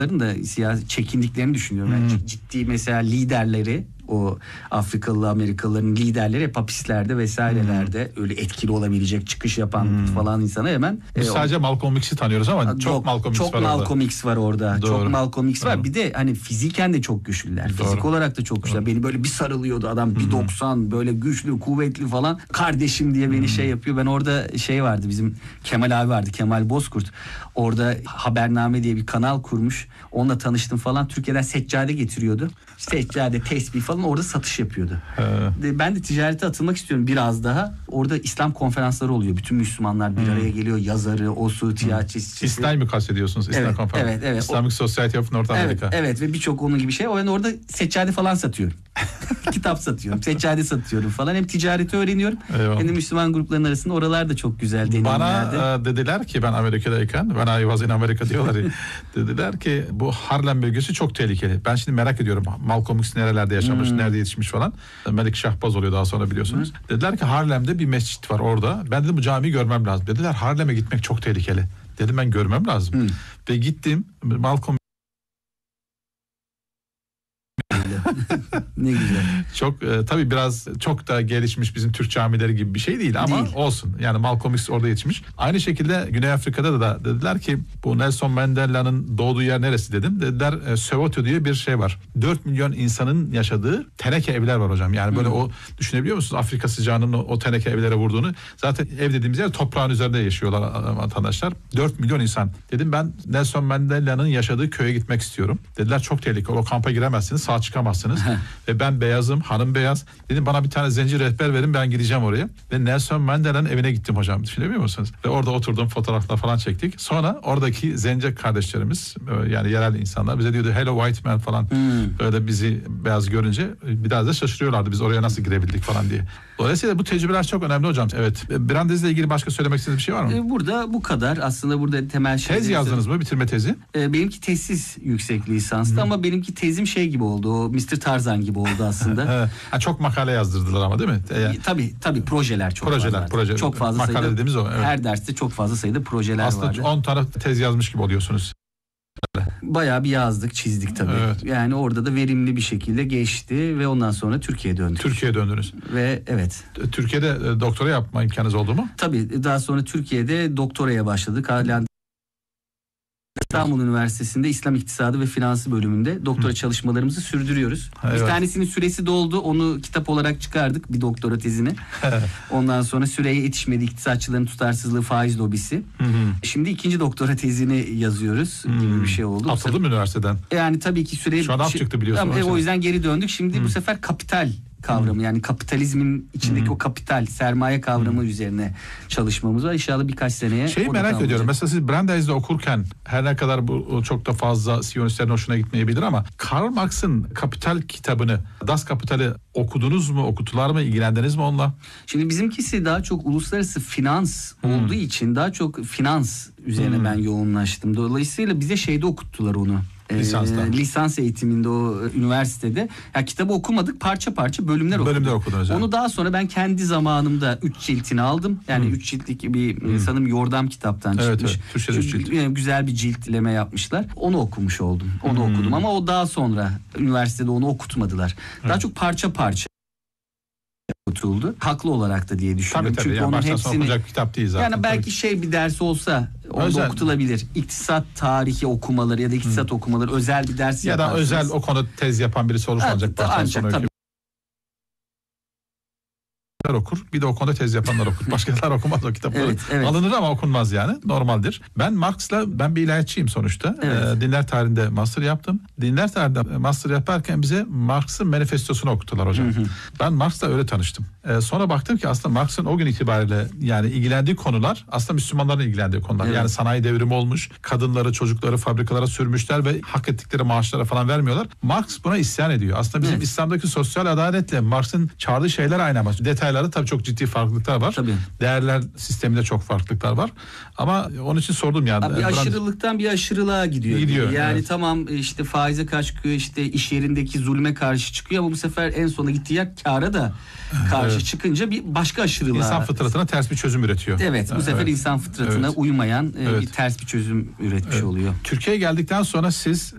da siyasi çekindiklerini düşünüyorum. Yani ciddi mesela liderleri, o Afrikalı Amerikalıların liderleri hep hapislerde vesairelerde öyle etkili olabilecek çıkış yapan falan insana hemen. Biz sadece Malcolm X'i tanıyoruz ama çok Malcolm X var orada. Çok Malcolm X var orada. Doğru. Çok Malcolm X var. Bir de hani fiziken de çok güçlüler. Doğru. Fizik olarak da çok güçlüler. Beni böyle bir sarılıyordu adam, 1.90 böyle güçlü, kuvvetli falan. Kardeşim diye beni şey yapıyor. Ben orada şey vardı, bizim Kemal abi vardı. Kemal Bozkurt. Orada Habername diye bir kanal kurmuş. Onunla tanıştım falan. Türkiye'den seccade getiriyordu. Seccade, tesbih falan orada satış yapıyordu. Ben de ticarete atılmak istiyorum biraz daha. Orada İslam konferansları oluyor. Bütün Müslümanlar bir araya geliyor. Yazarı, osu, tiyatrocusu. İslam mı kastediyorsunuz? İslam konferansı. Evet. Islamic Society of North America. Evet ve birçok onun gibi şey. Ben orada seccade falan satıyorum. Kitap satıyorum, seccade satıyorum falan. Hem ticareti öğreniyorum. Eyvallah. Hem de Müslüman grupların arasında oralar da çok güzel deneyimlerdi. Bana dediler ki ben Amerika'dayken, I was in America diyorlar ya, dediler ki bu Harlem bölgesi çok tehlikeli. Ben şimdi merak ediyorum Malcolm X nerelerde yaşamış, nerede yetişmiş falan. Melik Şahbaz oluyor daha sonra biliyorsunuz. Dediler ki Harlem'de bir mescit var orada. Ben dedim bu camiyi görmem lazım. Dediler Harlem'e gitmek çok tehlikeli. Dedim ben görmem lazım. Ve gittim Malcolm Ne güzel. çok tabii biraz çok da gelişmiş bizim Türk camileri gibi bir şey değil ama olsun. Yani Malcolm X orada yetişmiş. Aynı şekilde Güney Afrika'da da dediler ki bu Nelson Mandela'nın doğduğu yer neresi dedim. Dediler Soweto diye bir şey var. 4 milyon insanın yaşadığı teneke evler var hocam. Yani böyle o düşünebiliyor musunuz? Afrika sıcağının o teneke evlere vurduğunu. Zaten ev dediğimiz yer toprağın üzerinde yaşıyorlar vatandaşlar. 4 milyon insan. Dedim ben Nelson Mandela'nın yaşadığı köye gitmek istiyorum. Dediler çok tehlikeli. O kampa giremezsiniz. Sağ çıkamazsınız. Ve ben beyazım, hanım beyaz. Dedim bana bir tane zenci rehber verin, ben gideceğim oraya. Ve Nelson Mandela'nın evine gittim hocam. Düşünebiliyor musunuz? Ve orada oturdum, fotoğraflar falan çektik. Sonra oradaki zenci kardeşlerimiz, yani yerel insanlar bize diyordu hello white man falan. Böyle bizi beyaz görünce biraz da şaşırıyorlardı. Biz oraya nasıl girebildik falan diye. Dolayısıyla bu tecrübeler çok önemli hocam. Evet. Brandeis ile ilgili başka söylemek istediğiniz bir şey var mı? Burada bu kadar. Aslında burada temel şey. Tez yazdınız mı? Bitirme tezi? Benimki tezsiz yüksek lisanstı ama benimki tezim şey gibi oldu. O Mr. Tarzan gibi oldu aslında. Çok makale yazdırdılar ama değil mi? Tabii projeler çok fazla. Proje. Çok fazla makale sayıda. Dediğimiz o. Evet. Her derste çok fazla sayıda projeler aslında vardı. Aslında 10 tane tez yazmış gibi oluyorsunuz. Bayağı bir yazdık, çizdik tabii. Evet. Yani orada da verimli bir şekilde geçti ve ondan sonra Türkiye'ye döndük. Türkiye'ye döndünüz. Ve evet. Türkiye'de doktora yapma imkanınız oldu mu? Tabii daha sonra Türkiye'de doktoraya başladık. Hala İstanbul Üniversitesi'nde İslam İktisadı ve Finansı bölümünde doktora çalışmalarımızı sürdürüyoruz. Evet. Bir tanesinin süresi doldu. Onu kitap olarak çıkardık, bir doktora tezini. Ondan sonra süreye yetişmedi, iktisatçıların tutarsızlığı, faiz lobisi. Şimdi ikinci doktora tezini yazıyoruz gibi bir şey oldu. Atıldı mı üniversiteden? Yani tabii ki süre... Şu an çıktı biliyorsunuz. O yüzden geri döndük. Şimdi bu sefer kapital kavramı, yani kapitalizmin içindeki o kapital, sermaye kavramı üzerine çalışmamız var. İnşallah birkaç seneye. Merak ediyorum. Mesela siz Brandeis'de okurken her ne kadar bu çok da fazla Siyonistlerin hoşuna gitmeyebilir ama Karl Marx'ın Kapital kitabını, Das Kapital'i okudunuz mu, okutular mı, ilgilendiniz mi onunla? Şimdi bizimkisi daha çok uluslararası finans olduğu için daha çok finans üzerine ben yoğunlaştım. Dolayısıyla bize şeyde okuttular onu. Lisans eğitiminde o üniversitede. Ya kitabı okumadık, parça parça bölümler okudunuz. Onu daha sonra ben kendi zamanımda 3 ciltini aldım. Yani 3 ciltlik bir sanırım Yordam kitaptan çıkmış. Evet, güzel bir ciltleme yapmışlar. Onu okumuş oldum. Onu okudum ama o daha sonra üniversitede onu okutmadılar. Daha çok parça parça okutuldu. Haklı olarak da diye düşünüyorum. Tabii. Çünkü Yani onun hepsini kitap değil zaten. Yani belki bir ders olsa orada okutulabilir. İktisat tarihi okumaları ya da iktisat okumaları, özel bir ders ya da özel o konuda tez yapan birisi olursa ancak tabii. Okur. Bir de o konuda tez yapanlar okur. Başkaları okumaz o kitapları. Evet. Alınır ama okunmaz yani. Normaldir. Ben bir ilahiyatçıyım sonuçta. Evet. Dinler tarihinde master yaptım. Dinler tarihinde master yaparken bize Marx'ın manifestosunu okuttular hocam. Ben Marx'la öyle tanıştım. Sonra baktım ki aslında Marx'ın o gün itibariyle yani ilgilendiği konular aslında Müslümanların ilgilendiği konular. Evet. Yani sanayi devrimi olmuş. Kadınları, çocukları fabrikalara sürmüşler ve hak ettikleri maaşlara falan vermiyorlar. Marx buna isyan ediyor. Aslında bizim İslam'daki sosyal adaletle Marx'ın çağırdığı şeyler aynı ama detayları tabii çok ciddi farklılıklar var. Tabii. Değerler sisteminde çok farklılıklar var. Ama onun için sordum yani. Bir aşırılıktan bir aşırılığa gidiyor. Yani tamam işte faize karşı çıkıyor, işte iş yerindeki zulme karşı çıkıyor ama bu sefer en sona gittiği yer kâra da karşı çıkınca bir başka aşırılığa. İnsan fıtratına ters bir çözüm üretiyor. Evet, bu sefer insan fıtratına uymayan bir ters bir çözüm üretmiş oluyor. Türkiye'ye geldikten sonra siz